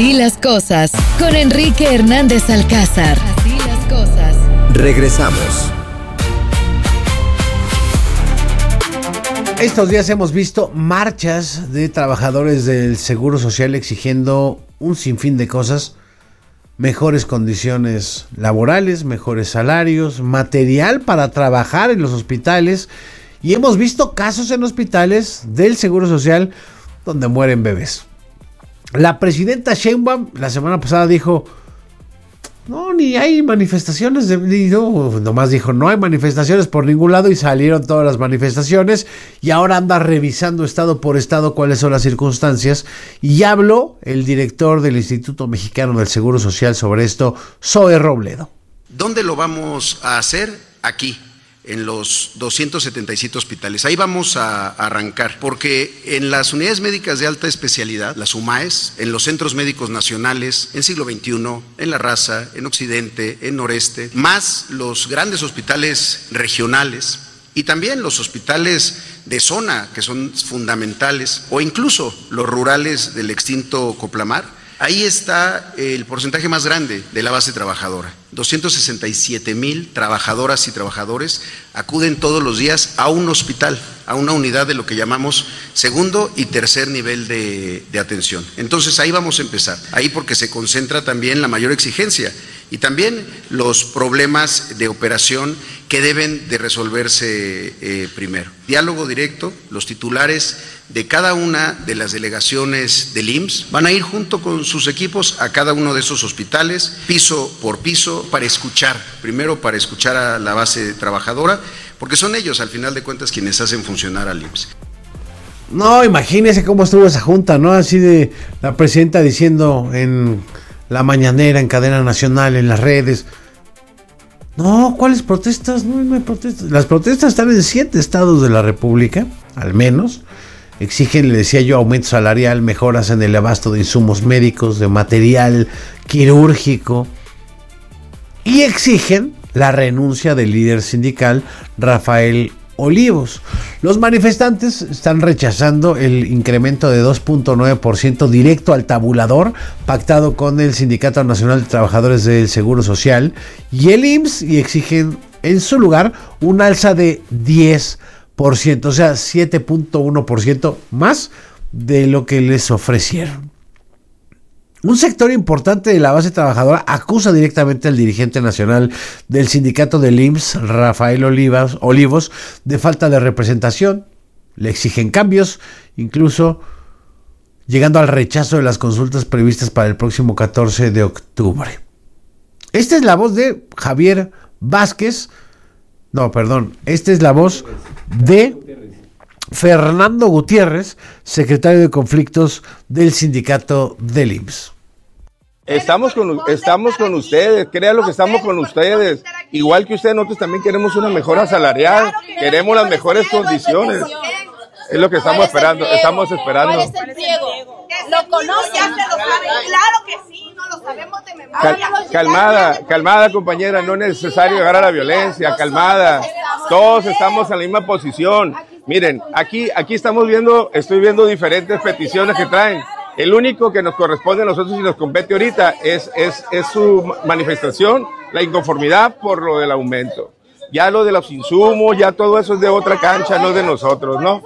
Así las cosas, con Enrique Hernández Alcázar. Así las cosas. Regresamos. Estos días hemos visto marchas de trabajadores del Seguro Social exigiendo un sinfín de cosas: mejores condiciones laborales, mejores salarios, material para trabajar en los hospitales, y hemos visto casos en hospitales del Seguro Social donde mueren bebés. La presidenta Sheinbaum la semana pasada dijo: no, ni hay manifestaciones, nomás dijo, no hay manifestaciones por ningún lado, y salieron todas las manifestaciones, y ahora anda revisando estado por estado cuáles son las circunstancias, y habló el director del Instituto Mexicano del Seguro Social sobre esto, Zoe Robledo. ¿Dónde lo vamos a hacer? Aquí, en los 277 hospitales. Ahí vamos a arrancar, porque en las unidades médicas de alta especialidad, las UMAES, en los centros médicos nacionales, en Siglo XXI, en La Raza, en Occidente, en Noreste, más los grandes hospitales regionales y también los hospitales de zona, que son fundamentales, o incluso los rurales del extinto Coplamar, ahí está el porcentaje más grande de la base trabajadora. 267,000 trabajadoras y trabajadores acuden todos los días a un hospital, a una unidad de lo que llamamos segundo y tercer nivel de atención. Entonces ahí vamos a empezar, ahí porque se concentra también la mayor exigencia y también los problemas de operación que deben de resolverse primero. Diálogo directo, los titulares de cada una de las delegaciones del IMSS van a ir junto con sus equipos a cada uno de esos hospitales, piso por piso, para escuchar, primero para escuchar a la base trabajadora, porque son ellos al final de cuentas quienes hacen funcionar al IMSS. No, imagínese cómo estuvo esa junta, ¿no? Así de la presidenta diciendo en la mañanera, en cadena nacional, en las redes: no, ¿cuáles protestas? No hay protestas. Las protestas están en 7 estados de la República, al menos. Exigen, le decía yo, aumento salarial, mejoras en el abasto de insumos médicos, de material quirúrgico, y exigen la renuncia del líder sindical Rafael Olivos. Los manifestantes están rechazando el incremento de 2.9% directo al tabulador pactado con el Sindicato Nacional de Trabajadores del Seguro Social y el IMSS, y exigen en su lugar un alza de 10%, o sea, 7.1% más de lo que les ofrecieron. Un sector importante de la base trabajadora acusa directamente al dirigente nacional del sindicato del IMSS, Rafael Olivos, de falta de representación. Le exigen cambios, incluso llegando al rechazo de las consultas previstas para el próximo 14 de octubre. Esta es la voz de Javier Vázquez. Esta es la voz de Fernando Gutiérrez, secretario de Conflictos del sindicato del IMSS. Estamos con ustedes, créanlo que estamos con ustedes. Igual que ustedes, nosotros también queremos una mejora salarial, queremos las mejores condiciones. Es lo que estamos esperando, ¿Cuál es el pliego? ¿Lo conocen? Ya se lo saben, claro que sí, no lo sabemos de memoria. Calmada compañera, no es necesario llegar a la violencia, calmada. Todos estamos en la misma posición. Miren, aquí estoy viendo diferentes peticiones que traen. El único que nos corresponde a nosotros y nos compete ahorita es su manifestación, la inconformidad por lo del aumento. Ya lo de los insumos, ya todo eso es de otra cancha, no es de nosotros, ¿no?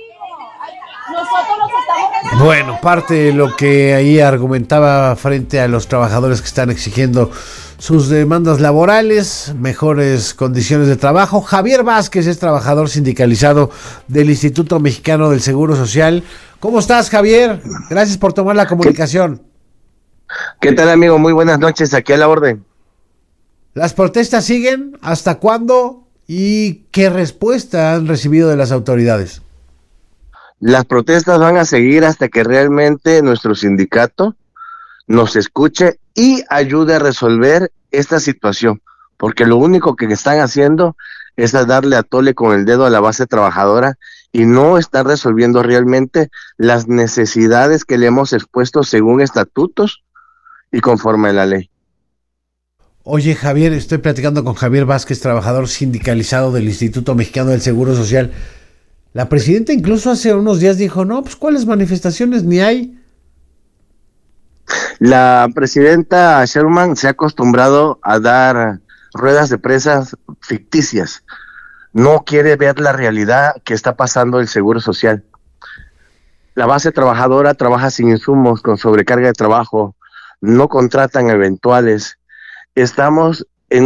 Bueno, parte de lo que ahí argumentaba frente a los trabajadores que están exigiendo sus demandas laborales, mejores condiciones de trabajo. Javier Vázquez es trabajador sindicalizado del Instituto Mexicano del Seguro Social. ¿Cómo estás, Javier? Gracias por tomar la comunicación. ¿Qué tal, amigo? Muy buenas noches, aquí a la orden. ¿Las protestas siguen? ¿Hasta cuándo? ¿Y qué respuesta han recibido de las autoridades? Las protestas van a seguir hasta que realmente nuestro sindicato nos escuche y ayude a resolver esta situación, porque lo único que están haciendo es a darle a tole con el dedo a la base trabajadora y no están resolviendo realmente las necesidades que le hemos expuesto según estatutos y conforme a la ley. Oye, Javier, estoy platicando con Javier Vázquez, trabajador sindicalizado del Instituto Mexicano del Seguro Social. La presidenta incluso hace unos días dijo, no, pues ¿cuáles manifestaciones? Ni hay. La presidenta Sherman se ha acostumbrado a dar ruedas de prensa ficticias. No quiere ver la realidad que está pasando el Seguro Social. La base trabajadora trabaja sin insumos, con sobrecarga de trabajo, no contratan eventuales. Estamos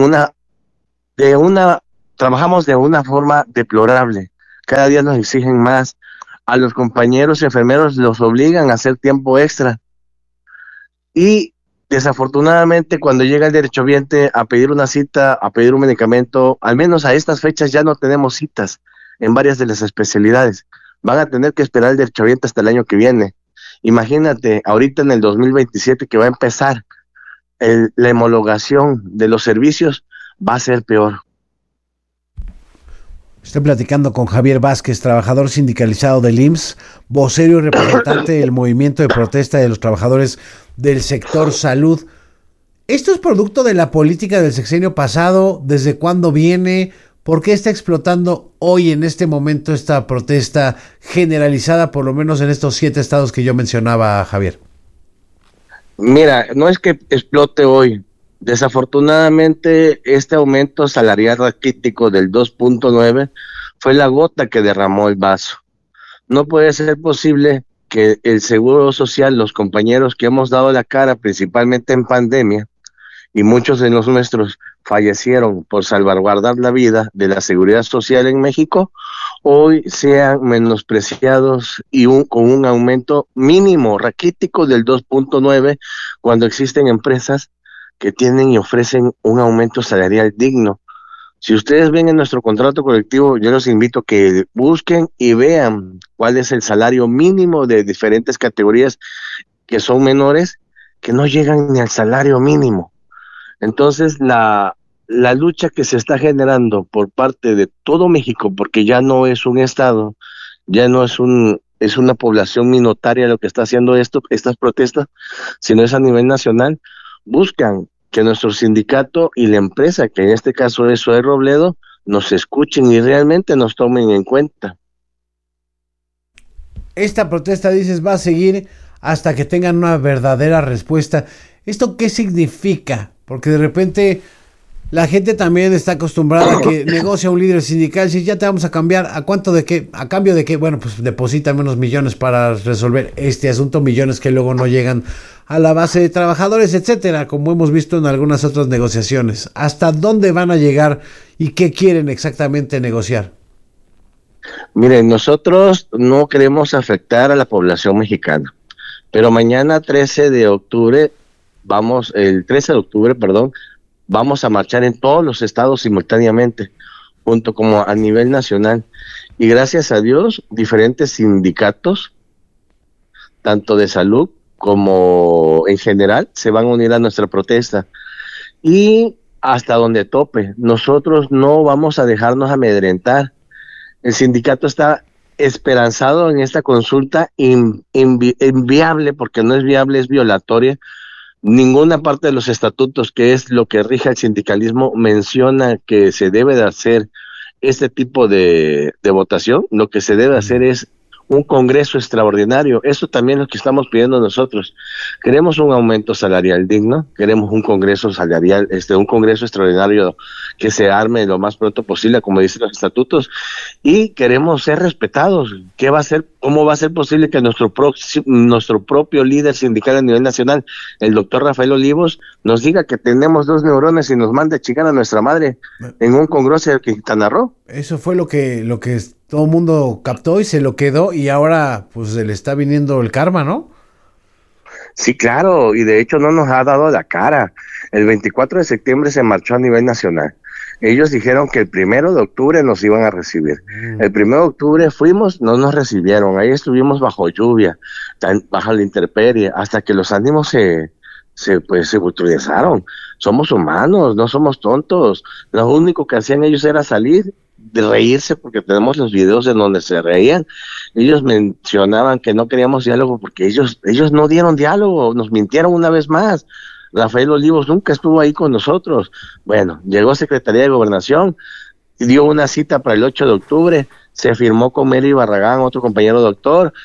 trabajamos de una forma deplorable. Cada día nos exigen más. A los compañeros enfermeros los obligan a hacer tiempo extra. Y desafortunadamente cuando llega el derechohabiente a pedir una cita, a pedir un medicamento, al menos a estas fechas ya no tenemos citas en varias de las especialidades. Van a tener que esperar el derechohabiente hasta el año que viene. Imagínate, ahorita en el 2027 que va a empezar la homologación de los servicios, va a ser peor. Estoy platicando con Javier Vázquez, trabajador sindicalizado del IMSS, vocero y representante del movimiento de protesta de los trabajadores del sector salud. ¿Esto es producto de la política del sexenio pasado? ¿Desde cuándo viene? ¿Por qué está explotando hoy, en este momento, esta protesta generalizada, por lo menos en estos 7 estados que yo mencionaba, Javier? Mira, no es que explote hoy. Desafortunadamente, este aumento salarial raquítico del 2.9 fue la gota que derramó el vaso. No puede ser posible que el Seguro Social, los compañeros que hemos dado la cara, principalmente en pandemia, y muchos de los nuestros fallecieron por salvaguardar la vida de la seguridad social en México, hoy sean menospreciados y con un aumento mínimo raquítico del 2.9, cuando existen empresas que tienen y ofrecen un aumento salarial digno. Si ustedes ven en nuestro contrato colectivo, yo los invito a que busquen y vean cuál es el salario mínimo de diferentes categorías que son menores, que no llegan ni al salario mínimo. Entonces, la lucha que se está generando por parte de todo México, porque ya no es un estado, ya no es una población minoritaria lo que está haciendo estas protestas, sino es a nivel nacional. Buscan que nuestro sindicato y la empresa, que en este caso es Zoe Robledo, nos escuchen y realmente nos tomen en cuenta. Esta protesta, dices, va a seguir hasta que tengan una verdadera respuesta. ¿Esto qué significa? Porque de repente la gente también está acostumbrada a que negocia un líder sindical, si ya te vamos a cambiar, ¿a cuánto de qué? ¿A cambio de qué? Bueno, pues depositan unos millones para resolver este asunto, millones que luego no llegan a la base de trabajadores, etcétera, como hemos visto en algunas otras negociaciones. ¿Hasta dónde van a llegar y qué quieren exactamente negociar? Miren, nosotros no queremos afectar a la población mexicana, pero mañana 13 de octubre, vamos a marchar en todos los estados simultáneamente, junto como a nivel nacional. Y gracias a Dios, diferentes sindicatos, tanto de salud como en general, se van a unir a nuestra protesta. Y hasta donde tope, nosotros no vamos a dejarnos amedrentar. El sindicato está esperanzado en esta consulta inviable, porque no es viable, es violatoria. Ninguna parte de los estatutos, que es lo que rige el sindicalismo, menciona que se debe de hacer este tipo de votación. Lo que se debe hacer es un congreso extraordinario. Eso también es lo que estamos pidiendo nosotros. Queremos un aumento salarial digno, queremos un congreso salarial, un congreso extraordinario que se arme lo más pronto posible, como dicen los estatutos, y queremos ser respetados. ¿Cómo va a ser posible que nuestro propio líder sindical a nivel nacional, el doctor Rafael Olivos, nos diga que tenemos 2 neurones y nos mande a chingar a nuestra madre en un congreso de Quintana Roo? Eso fue lo que todo el mundo captó y se lo quedó, y ahora pues se le está viniendo el karma, ¿no? Sí, claro, y de hecho no nos ha dado la cara. El 24 de septiembre se marchó a nivel nacional. Ellos dijeron que el 1 de octubre nos iban a recibir. El 1 de octubre fuimos, no nos recibieron. Ahí estuvimos bajo lluvia, bajo la intemperie, hasta que los ánimos se brutalizaron. Somos humanos, no somos tontos. Lo único que hacían ellos era salir, de reírse, porque tenemos los videos en donde se reían. Ellos mencionaban que no queríamos diálogo porque ellos no dieron diálogo, nos mintieron una vez más. Rafael Olivos nunca estuvo ahí con nosotros. Bueno, llegó Secretaría de Gobernación, dio una cita para el 8 de octubre, se firmó con Mary Barragán, otro compañero doctor,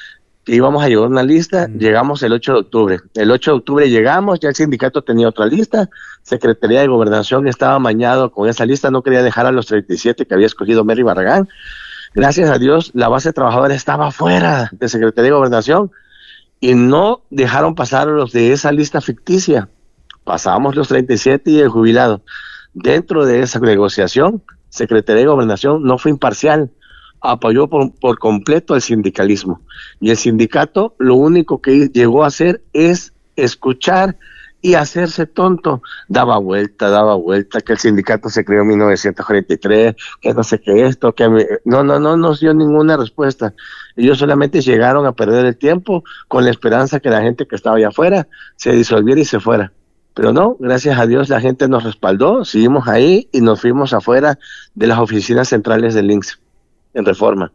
que íbamos a llevar una lista, llegamos el 8 de octubre. El 8 de octubre llegamos, ya el sindicato tenía otra lista, Secretaría de Gobernación estaba amañado con esa lista, no quería dejar a los 37 que había escogido Mary Barragán. Gracias a Dios, la base trabajadora estaba fuera de Secretaría de Gobernación y no dejaron pasar a los de esa lista ficticia. Pasamos los 37 y el jubilado. Dentro de esa negociación, Secretaría de Gobernación no fue imparcial, apoyó por completo al sindicalismo. Y el sindicato lo único que llegó a hacer es escuchar y hacerse tonto. Daba vuelta, que el sindicato se creó en 1943, que no sé qué esto, no nos dio ninguna respuesta. Ellos solamente llegaron a perder el tiempo con la esperanza que la gente que estaba allá afuera se disolviera y se fuera. Pero no, gracias a Dios la gente nos respaldó, seguimos ahí y nos fuimos afuera de las oficinas centrales del INSS en Reforma.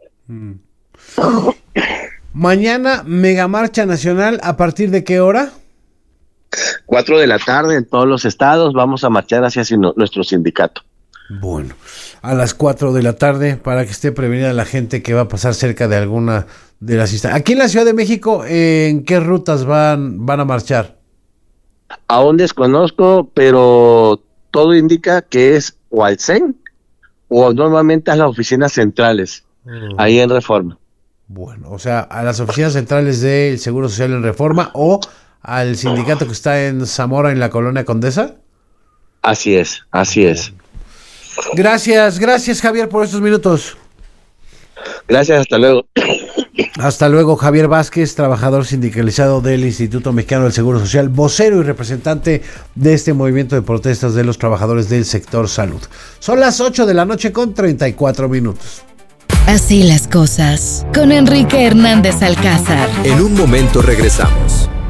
Mañana, mega marcha nacional, ¿a partir de qué hora? 4 de la tarde en todos los estados, vamos a marchar hacia nuestro sindicato. Bueno, a las 4 de la tarde, para que esté prevenida la gente que va a pasar cerca de alguna de las instancias. Aquí en la Ciudad de México, ¿en qué rutas van a marchar? Aún desconozco, pero todo indica que es o al CEN o normalmente a las oficinas centrales, ahí en Reforma. Bueno, o sea, a las oficinas centrales del Seguro Social en Reforma o al sindicato que está en Zamora, en la Colonia Condesa. Así es. Gracias Javier por estos minutos. Gracias, hasta luego. Hasta luego, Javier Vázquez, trabajador sindicalizado del Instituto Mexicano del Seguro Social, vocero y representante de este movimiento de protestas de los trabajadores del sector salud. Son las 8 de la noche con 34 minutos. Así las cosas, con Enrique Hernández Alcázar. En un momento regresamos.